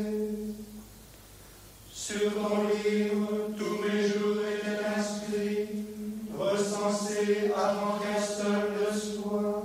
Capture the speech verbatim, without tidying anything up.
Sur ton livre, tous mes jours étaient inscrits, recensés avant qu'un seul ne soit.